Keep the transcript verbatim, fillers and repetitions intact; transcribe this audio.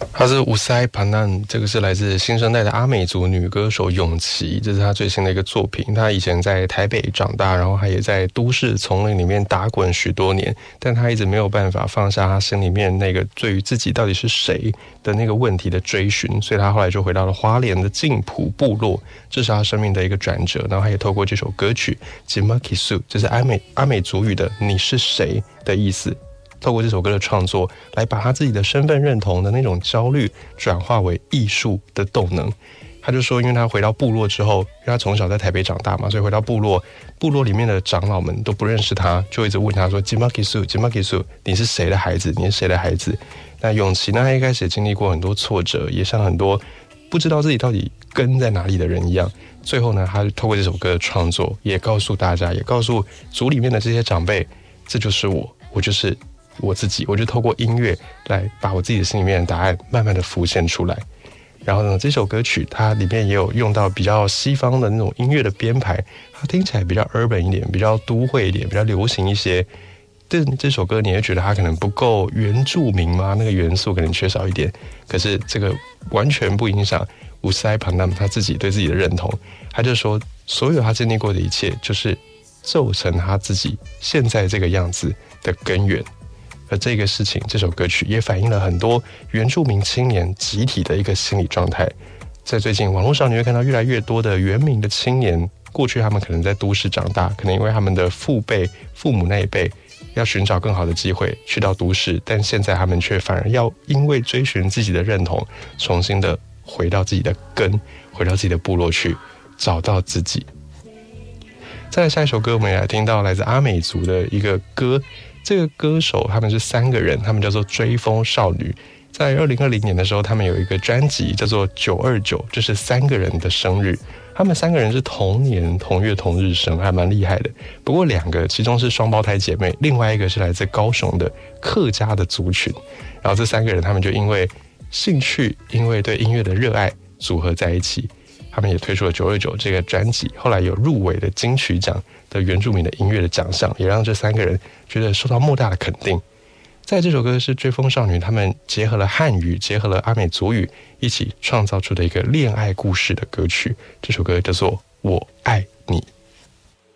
她是乌塞潘南，这个是来自新生代的阿美族女歌手永琪，这是她最新的一个作品。她以前在台北长大，然后她也在都市丛林里面打滚许多年，但她一直没有办法放下她心里面那个对于自己到底是谁的那个问题的追寻，所以她后来就回到了花莲的静浦部落，这是她生命的一个转折。然后她也透过这首歌曲 Jimakisu， 就是阿美阿美族语的你是谁的意思，透过这首歌的创作来把他自己的身份认同的那种焦虑转化为艺术的动能。他就说因为他回到部落之后，因为他从小在台北长大嘛，所以回到部落，部落里面的长老们都不认识他，就一直问他说 Jimakisu Jimakisu 你是谁的孩子，你是谁的孩子。那永琪呢，他一开始也经历过很多挫折，也像很多不知道自己到底根在哪里的人一样，最后呢，他透过这首歌的创作也告诉大家，也告诉族里面的这些长辈，这就是我，我就是我自己，我就透过音乐来把我自己的心里面的答案慢慢的浮现出来。然后呢，这首歌曲它里面也有用到比较西方的那种音乐的编排，它听起来比较 urban 一点，比较都会一点，比较流行一些。但这首歌你会觉得它可能不够原住民吗？那个元素可能缺少一点。可是这个完全不影响乌塞庞纳他自己对自己的认同。他就说，所有他经历过的一切，就是构成他自己现在这个样子的根源。而这个事情，这首歌曲也反映了很多原住民青年集体的一个心理状态。在最近网络上，你会看到越来越多的原民的青年，过去他们可能在都市长大，可能因为他们的父辈、父母那一辈要寻找更好的机会去到都市，但现在他们却反而要因为追寻自己的认同，重新的回到自己的根，回到自己的部落去找到自己。再来下一首歌，我们也来听到来自阿美族的一个歌。这个歌手他们是三个人，他们叫做追风少女。在二零二零年的时候，他们有一个专辑叫做九二九，就是三个人的生日。他们三个人是同年同月同日生，还蛮厉害的。不过两个其中是双胞胎姐妹，另外一个是来自高雄的客家的族群。然后这三个人他们就因为兴趣，因为对音乐的热爱组合在一起。他们也推出了九二九这个专辑，后来有入围的金曲奖的原住民的音乐的奖项，也让这三个人觉得受到莫大的肯定。在这首歌是追风少女，他们结合了汉语，结合了阿美族语，一起创造出的一个恋爱故事的歌曲。这首歌叫做《我爱你》。